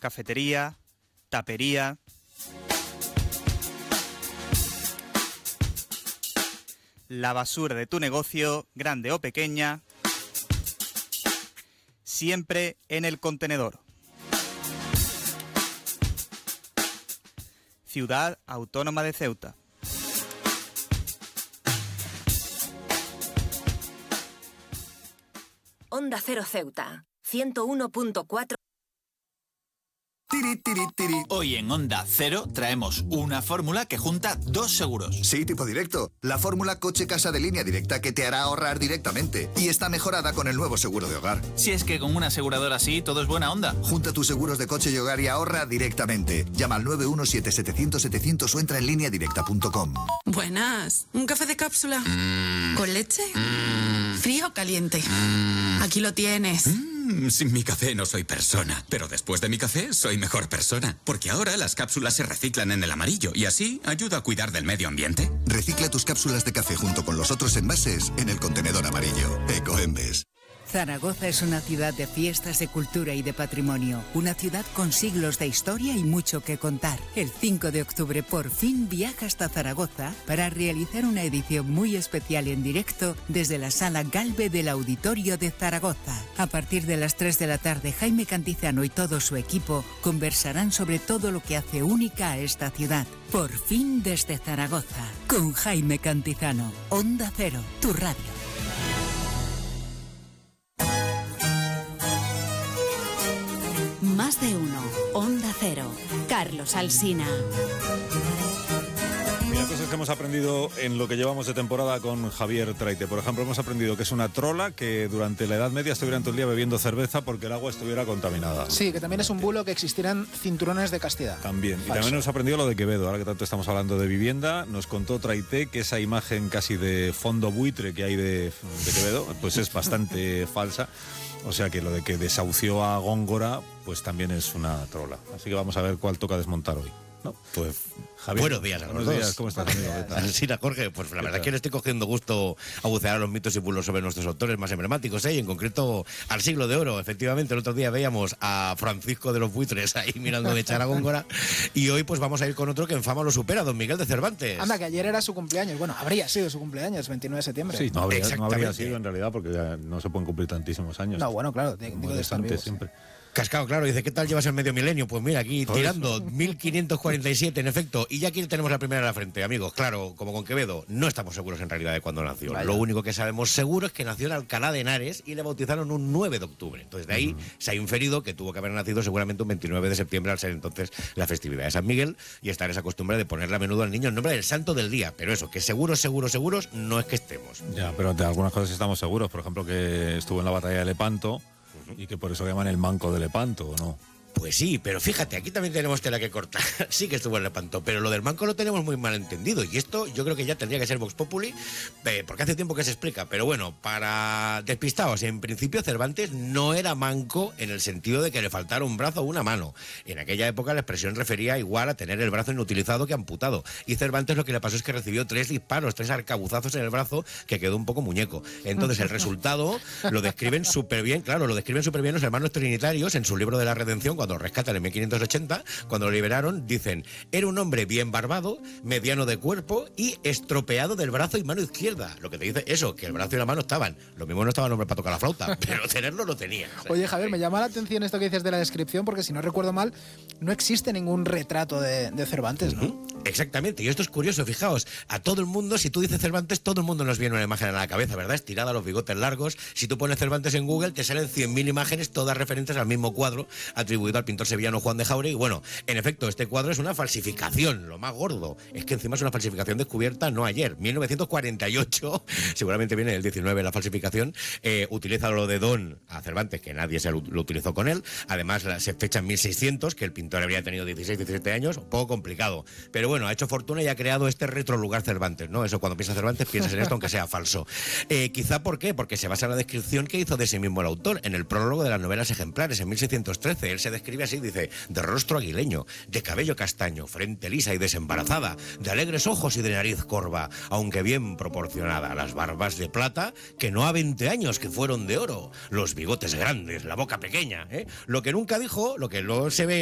cafetería, tapería. La basura de tu negocio, grande o pequeña, siempre en el contenedor. Ciudad Autónoma de Ceuta. Onda Cero Ceuta, 101.4. Hoy en Onda Cero traemos una fórmula que junta dos seguros. Sí, tipo directo. La fórmula coche-casa de línea directa que te hará ahorrar directamente. Y está mejorada con el nuevo seguro de hogar. Si es que con una aseguradora así todo es buena onda. Junta tus seguros de coche y hogar y ahorra directamente. Llama al 917-700-700 o entra en lineadirecta.com. Buenas. ¿Un café de cápsula? ¿Con leche? ¿Frío o caliente? Aquí lo tienes. Sin mi café no soy persona, pero después de mi café soy mejor persona, porque ahora las cápsulas se reciclan en el amarillo y así ayuda a cuidar del medio ambiente. Recicla tus cápsulas de café junto con los otros envases en el contenedor amarillo. Ecoembes. Zaragoza es una ciudad de fiestas, de cultura y de patrimonio. Una ciudad con siglos de historia y mucho que contar. El 5 de octubre por fin viaja hasta Zaragoza para realizar una edición muy especial en directo desde la Sala Galve del Auditorio de Zaragoza. A partir de las 3 de la tarde, Jaime Cantizano y todo su equipo conversarán sobre todo lo que hace única a esta ciudad. Por fin desde Zaragoza, con Jaime Cantizano. Onda Cero, tu radio. Más de uno. Onda Cero. Carlos Alsina. Mira, cosas que hemos aprendido en lo que llevamos de temporada con Javier Traite. Por ejemplo, hemos aprendido que es una trola que durante la Edad Media estuvieran todo el día bebiendo cerveza porque el agua estuviera contaminada. Sí, que también es un bulo que existieran cinturones de castidad. También. Falso. Y también hemos aprendido lo de Quevedo. Ahora que tanto estamos hablando de vivienda, nos contó Traite que esa imagen casi de fondo buitre que hay de Quevedo, pues es bastante falsa. O sea que lo de que desahució a Góngora, pues también es una trola. Así que vamos a ver cuál toca desmontar hoy, ¿no? Pues Javier, buenos días a los buenos dos. días, ¿cómo estás, amigo? Alsina, Jorge, pues la verdad es que le estoy cogiendo gusto a bucear a los mitos y bulos sobre nuestros autores más emblemáticos, y en concreto al Siglo de Oro. Efectivamente, el otro día veíamos a Francisco de los Buitres ahí mirando de echar a Góngora, y hoy pues vamos a ir con otro que en fama lo supera, don Miguel de Cervantes. Anda, que ayer era su cumpleaños. Bueno, habría sido su cumpleaños, 29 de septiembre. Sí, no habría sido en realidad porque ya no se pueden cumplir tantísimos años. No, bueno, claro, digo de estar vivos, siempre. Cascado, claro, dice, ¿qué tal llevas el medio milenio? Pues mira, aquí Por tirando, eso. 1547 en efecto, y ya aquí tenemos la primera a la frente, amigos. Claro, como con Quevedo, no estamos seguros en realidad de cuándo nació. Vaya. Lo único que sabemos seguro es que nació en Alcalá de Henares y le bautizaron un 9 de octubre. Entonces de ahí se ha inferido que tuvo que haber nacido seguramente un 29 de septiembre al ser entonces la festividad de San Miguel, y estar esa costumbre de ponerle a menudo al niño el nombre del santo del día. Pero eso, que seguros no es que estemos. Ya, pero de algunas cosas estamos seguros. Por ejemplo, que estuvo en la batalla de Lepanto y que por eso llaman el manco de Lepanto, ¿o no? Pues sí, pero fíjate, aquí también tenemos tela que cortar. Sí que estuvo en Lepanto, pero lo del manco lo tenemos muy mal entendido. Y esto yo creo que ya tendría que ser Vox Populi, porque hace tiempo que se explica. Pero bueno, para despistados, en principio Cervantes no era manco en el sentido de que le faltara un brazo o una mano. En aquella época la expresión refería igual a tener el brazo inutilizado que amputado. Y Cervantes lo que le pasó es que recibió 3 disparos, 3 arcabuzazos en el brazo, que quedó un poco muñeco. Entonces el resultado lo describen súper bien, claro, lo describen súper bien los hermanos trinitarios en su libro de la Redención, cuando lo rescatan en 1580, cuando lo liberaron, dicen, era un hombre bien barbado, mediano de cuerpo y estropeado del brazo y mano izquierda. Lo que te dice eso, que el brazo y la mano estaban. Lo mismo no estaba el hombre para tocar la flauta, pero tenerlo lo tenía. Oye, Javier, me llama la atención esto que dices de la descripción, porque si no recuerdo mal, no existe ningún retrato de Cervantes, ¿no? Exactamente, y esto es curioso, fijaos, a todo el mundo, si tú dices Cervantes, todo el mundo nos viene una imagen a la cabeza, ¿verdad? Estirada, los bigotes largos. Si tú pones Cervantes en Google, te salen 100.000 imágenes, todas referentes al mismo cuadro, atribuido al pintor sevillano Juan de Jauregui. Y bueno, en efecto, este cuadro es una falsificación, lo más gordo. Es que encima es una falsificación descubierta no ayer, 1948, seguramente viene del 19 la falsificación, utiliza lo de Don a Cervantes, que nadie lo utilizó con él. Además, se fecha en 1600, que el pintor habría tenido 16, 17 años, un poco complicado. Pero bueno, ha hecho fortuna y ha creado este retrolugar Cervantes, ¿no? Eso, cuando piensas Cervantes, piensas en esto, aunque sea falso. Quizá, ¿por qué? Porque se basa en la descripción que hizo de sí mismo el autor, en el prólogo de las novelas ejemplares, en 1613. Él se describe así, dice, de rostro aguileño, de cabello castaño, frente lisa y desembarazada, de alegres ojos y de nariz corva, aunque bien proporcionada, las barbas de plata, que no a 20 años que fueron de oro, los bigotes grandes, la boca pequeña, ¿eh? Lo que nunca dijo, lo que no se ve